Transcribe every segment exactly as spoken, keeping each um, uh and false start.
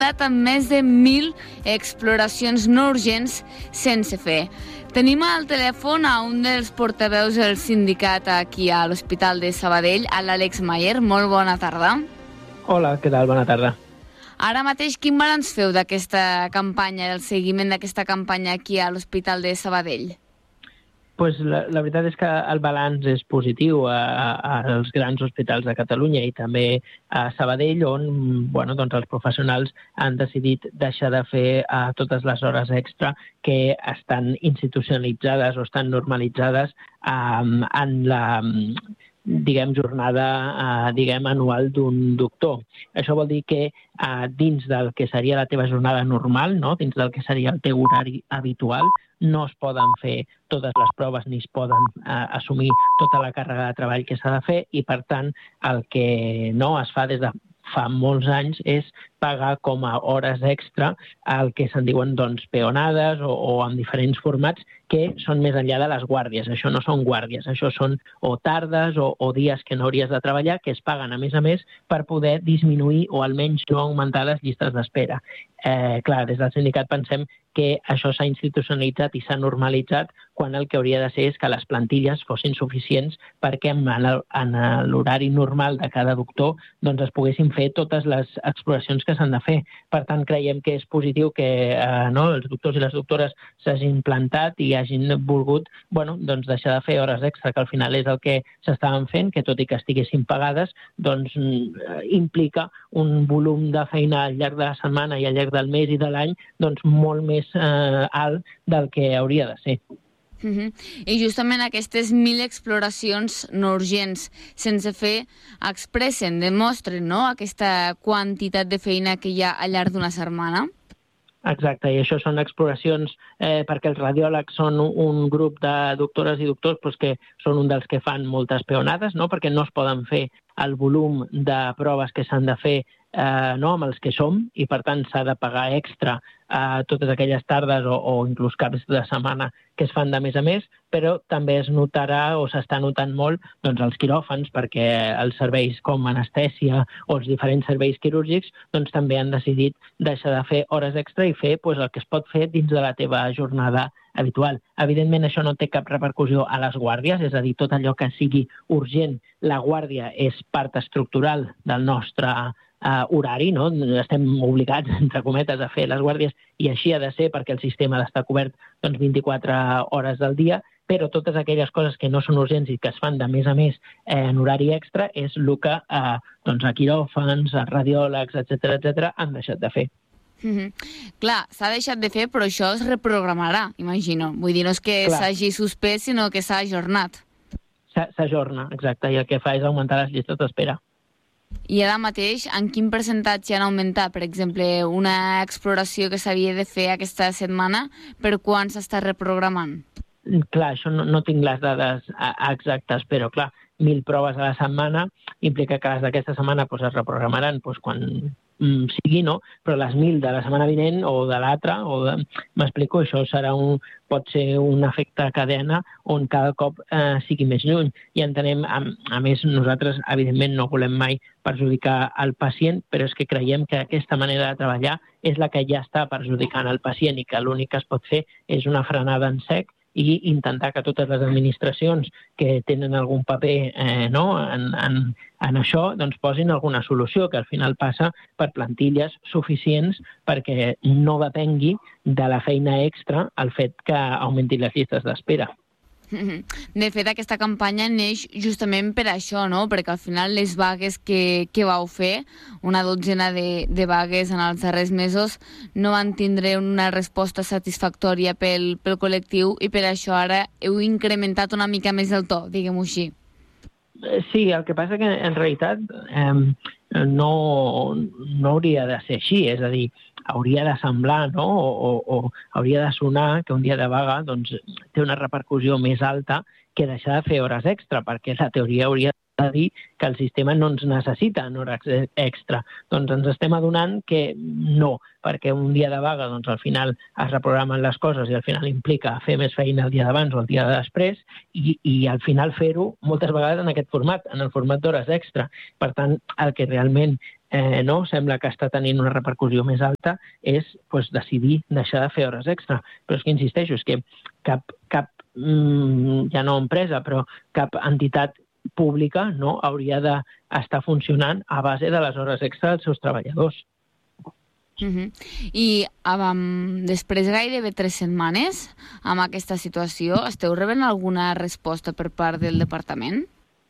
comptat amb més de mil exploracions no urgents sense fer. Tenim al telèfon a un dels portaveus del sindicat aquí a l'Hospital de Sabadell, a l'Àlex Mayer. Molt bona tarda. Hola, què tal? Bona tarda. Ara mateix, quin balanç feu d'aquesta campanya, del seguiment d'aquesta campanya aquí a l'Hospital de Sabadell? Pues la, la veritat és que el balanç és positiu a, a, als grans hospitals de Catalunya i també a Sabadell, on bueno, doncs els professionals han decidit deixar de fer uh, totes les hores extra que estan institucionalitzades o estan normalitzades um, en la diguem, jornada eh, diguem, anual d'un doctor. Això vol dir que eh, dins del que seria la teva jornada normal, no? Dins del que seria el teu horari habitual, no es poden fer totes les proves ni es poden eh, assumir tota la càrrega de treball que s'ha de fer i, per tant, el que no es fa des de fa molts anys és pagar com a hores extra el que se'n diuen doncs, peonades o, o en diferents formats que són més enllà de les guàrdies. Això no són guàrdies, això són o tardes o, o dies que no hauries de treballar que es paguen a més a més per poder disminuir o almenys no augmentar les llistes d'espera. Eh, clar, des del sindicat pensem que això s'ha institucionalitzat i s'ha normalitzat quan el que hauria de ser és que les plantilles fossin suficients perquè en l'horari normal de cada doctor doncs es poguessin fer totes les exploracions que s'han de fer. Per tant, creiem que és positiu que eh, no, els doctors i les doctores s'hagin plantat i hagin volgut bueno, doncs deixar de fer hores extra, que al final és el que s'estaven fent, que tot i que estiguessin pagades, doncs implica un volum de feina al llarg de la setmana i al llarg del mes i de l'any doncs molt més eh, alt del que hauria de ser. Uh-huh. I justament aquestes mil exploracions no urgents sense fer expressen, demostren no? aquesta quantitat de feina que hi ha al llarg d'una setmana. Exacte, i això són exploracions eh, perquè els radiòlegs són un grup de doctores i doctors pues, que són un dels que fan moltes peonades, no? Perquè no es poden fer el volum de proves que s'han de fer eh, no? amb els que som i per tant s'ha de pagar extra a eh, totes aquelles tardes o, o inclús caps de setmana que es fan de més a més, però també es notarà o s'està notant molt doncs, els quiròfans perquè els serveis com anestèsia o els diferents serveis quirúrgics doncs, també han decidit deixar de fer hores extra i fer pues, el que es pot fer dins de la teva jornada habitual. Evidentment, això no té cap repercussió a les guàrdies, és a dir, tot allò que sigui urgent, la guàrdia és part estructural del nostre uh, horari, no? Estem obligats, entre cometes, a fer les guàrdies i així ha de ser perquè el sistema ha d'estar cobert doncs, vint-i-quatre hores del dia, però totes aquelles coses que no són urgents i que es fan de més a més eh, en horari extra és el que eh, doncs, a quiròfans, a radiòlegs, etcètera, etcètera, han deixat de fer. Mm-hmm. Clar, s'ha deixat de fer, però això es reprogramarà, imagino. Vull dir, no és que s'hagi suspès, sinó que s'ha ajornat. S'ajorna, exacte, i el que fa és augmentar les llistes d'espera. I ara mateix, en quin percentatge han augmentat? Per exemple, una exploració que s'havia de fer aquesta setmana, per quan s'està reprogramant? Clar, això no, no tinc les dades exactes, però clar, mil proves a la setmana implica que les d'aquesta setmana pues, es reprogramaran pues, quan mm, sigui, no? Però les mil de la setmana vinent o de l'altra, o de... m'explico, això serà un, pot ser un efecte cadena on cada cop eh, sigui més lluny. I entenem, a, a més, nosaltres evidentment no volem mai perjudicar el pacient, però és que creiem que aquesta manera de treballar és la que ja està perjudicant el pacient i que l'únic que es pot fer és una frenada en sec i intentar que totes les administracions que tenen algun paper eh, no, en, en, en això doncs posin alguna solució, que al final passa per plantilles suficients perquè no depengui de la feina extra el fet que augmentin les llistes d'espera. De fet, aquesta campanya neix justament per això, no? Perquè al final les vagues que, que vau fer, una dotzena de, de vagues en els darrers mesos, no van tindre una resposta satisfactòria pel, pel col·lectiu i per això ara heu incrementat una mica més el to, diguem-ho així. Sí, el que passa que en realitat eh, no, no hauria de ser així, és a dir, hauria de semblar, no? o, o, o hauria de sonar que un dia de vaga doncs, té una repercussió més alta que deixar de fer hores extra, perquè la teoria hauria de dir que el sistema no ens necessita en hores extra. Doncs ens estem adonant que no, perquè un dia de vaga doncs, al final es reprogramen les coses i al final implica fer més feina el dia d'abans o el dia de després i, i al final fer-ho moltes vegades en aquest format, en el format d'hores extra. Per tant, el que realment eh, no sembla que està tenint una repercussió més alta és pues, decidir deixar de fer hores extra. Però és que insisteixo, és que cap, cap mm, ja no empresa, però cap entitat pública no hauria d'estar funcionant a base de les hores extra dels seus treballadors. Uh-huh. I um, després de gairebé tres setmanes amb aquesta situació, esteu rebent alguna resposta per part del departament?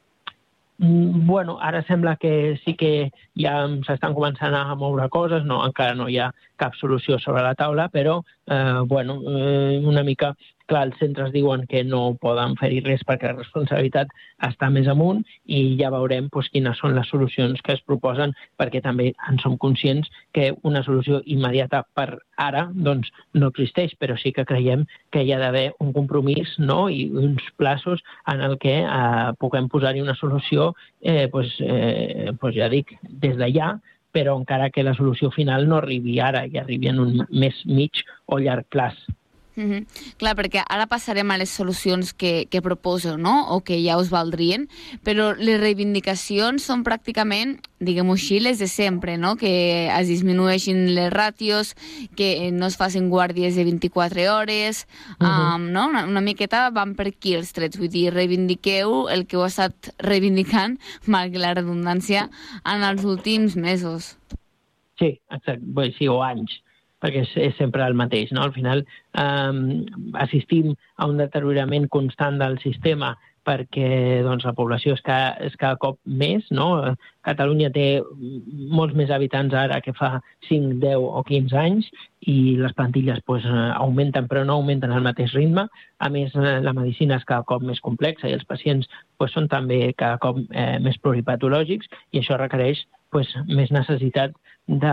Bueno, ara sembla que sí que ja s'estan començant a moure coses, no, encara no hi ha cap solució sobre la taula, però eh, bueno, eh, una mica, clar, els centres diuen que no poden fer-hi res perquè la responsabilitat està més amunt i ja veurem doncs, quines són les solucions que es proposen, perquè també en som conscients que una solució immediata per ara doncs, no existeix, però sí que creiem que hi ha d'haver un compromís, no?, i uns plaços en el que eh, puguem posar-hi una solució, eh, doncs, eh, doncs ja dic, des d'allà, però encara que la solució final no arribi ara i arribi en un més mig o llarg plaç. Mm-hmm. Clar, perquè ara passarem a les solucions que, que proposeu, no?, o que ja us valdrien, però les reivindicacions són pràcticament, diguem-ho així, les de sempre, no?, que es disminueixin les ràtios, que no es facin guàrdies de vint-i-quatre hores, uh-huh. um, no?, una, una miqueta van per aquí els trets, vull dir, reivindiqueu el que heu estat reivindicant, malgrat la redundància, en els últims mesos. Sí, exacte, bé, sí, o anys, perquè és, és sempre el mateix, no? Al final eh, assistim a un deteriorament constant del sistema perquè doncs, la població és cada, és cada cop més, no? Catalunya té molts més habitants ara que fa cinc, deu o quinze anys i les plantilles pues, augmenten però no augmenten al mateix ritme. A més, la medicina és cada cop més complexa i els pacients pues, són també cada cop eh, més pluripatològics i això requereix pues, més necessitat de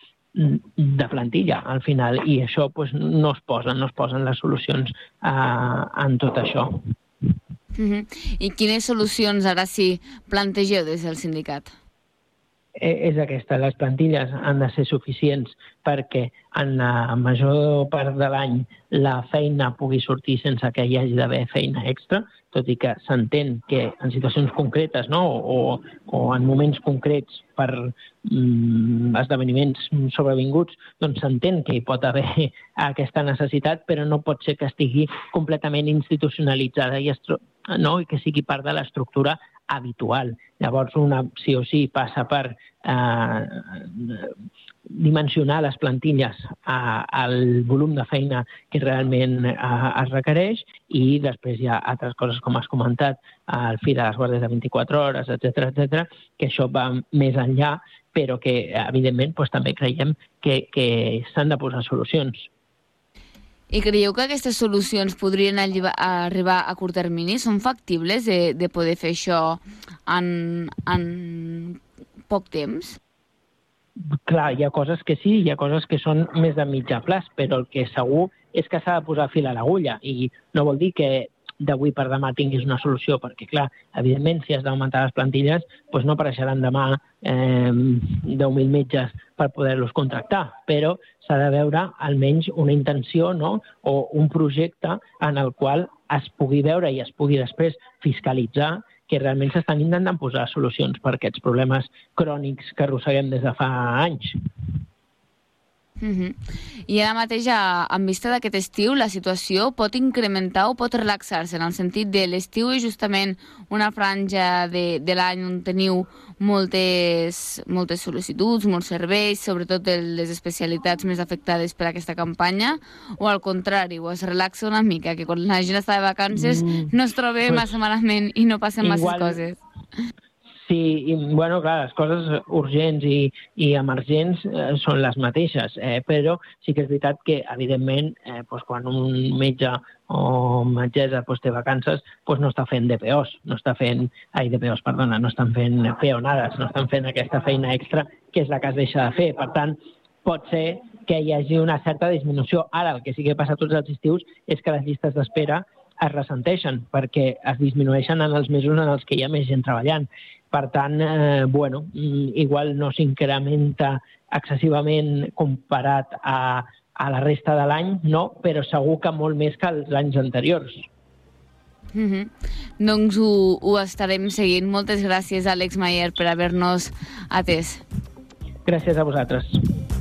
de plantilla al final i això pues, no es posen, no es posen les solucions uh, en tot això. Uh-huh. I quines solucions ara sí plantegeu des del sindicat? Eh, és aquesta, les plantilles han de ser suficients perquè en la major part de l'any la feina pugui sortir sense que hi hagi d'haver feina extra, tot i que s'entén que en situacions concretes no? o, o en moments concrets per mm, esdeveniments sobrevinguts, doncs s'entén que hi pot haver aquesta necessitat, però no pot ser que estigui completament institucionalitzada i, estru- no? I que sigui part de l'estructura habitual. Llavors, una sí o sí passa per eh, dimensionar les plantilles a, al volum de feina que realment eh, es requereix i després hi ha altres coses, com has comentat, el fi de les guàrdies de vint-i-quatre hores, etcètera, etcètera, que això va més enllà, però que, evidentment, doncs, també creiem que, que s'han de posar solucions. I creieu que aquestes solucions podrien arribar a curt termini? Són factibles de, de poder fer això en, en poc temps? Clar, hi ha coses que sí, hi ha coses que són més de mitjà plaç, però el que segur és que s'ha de posar fil a l'agulla i no vol dir que d'avui per demà tinguis una solució, perquè, clar, evidentment, si has d'augmentar les plantilles, doncs no apareixeran demà eh, deu mil metges per poder-los contractar, però s'ha de veure almenys una intenció no? o un projecte en el qual es pugui veure i es pugui després fiscalitzar que realment s'estan intentant posar solucions per aquests problemes crònics que arrosseguem des de fa anys. Uh-huh. I ara mateix, en vista d'aquest estiu, la situació pot incrementar o pot relaxar-se, en el sentit de l'estiu és justament una franja de, de l'any on teniu moltes, moltes sol·licituds, molts serveis, sobretot de les especialitats més afectades per aquesta campanya, o al contrari, o es relaxa una mica, que quan la gent està de vacances mm, no es troba pues, massa malament i no passen igual... masses coses. Sí, i, bueno, clar, les coses urgents i, i emergents eh, són les mateixes, eh, però sí que és veritat que, evidentment, eh, pues, quan un metge o metgessa pues, té vacances, pues, no està fent D P Os, no està fent, ai, D P Os, perdona, no estan fent peonades, no estan fent aquesta feina extra que és la que es deixa de fer. Per tant, pot ser que hi hagi una certa disminució. Ara, el que sí que passa tots els estius és que les llistes d'espera es ressenteixen perquè es disminueixen en els mesos en els que hi ha més gent treballant. Per tant, eh, bueno, igual no s'incrementa excessivament comparat a, a la resta de l'any, no, però segur que molt més que els anys anteriors. Mm-hmm. Doncs ho, ho estarem seguint. Moltes gràcies, Àlex Mayer, per haver-nos atès. Gràcies a vosaltres.